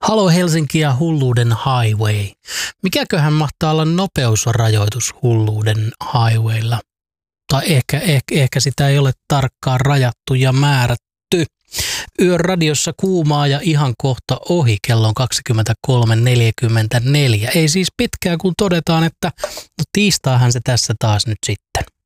Halo Helsinki ja hulluuden highway. Mikäköhän mahtaa olla nopeusrajoitus hulluuden highwaylla? Tai ehkä sitä ei ole tarkkaan rajattu ja määrätty. Yön radiossa kuumaa ja ihan kohta ohi, kello on 23.44. Ei siis pitkään, kun todetaan, että no tiistaahan se tässä taas nyt sitten.